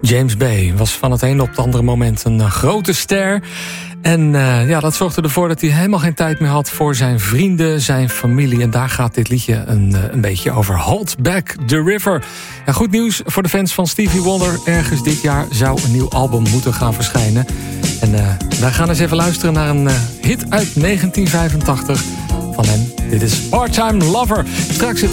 James Bay was van het een op het andere moment een grote ster. En dat zorgde ervoor dat hij helemaal geen tijd meer had voor zijn vrienden, zijn familie. En daar gaat dit liedje een beetje over. Hold Back the River. Ja, goed nieuws voor de fans van Stevie Wonder. Ergens dit jaar zou een nieuw album moeten gaan verschijnen. En wij gaan eens even luisteren naar een hit uit 1985 van hem. Dit is Part-Time Lover. Straks het